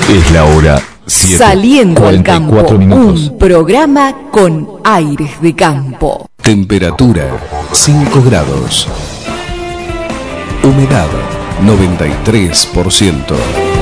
Es la hora 7. Saliendo al campo, minutos. un programa con aires de campo. Temperatura 5 grados. Humedad 93%.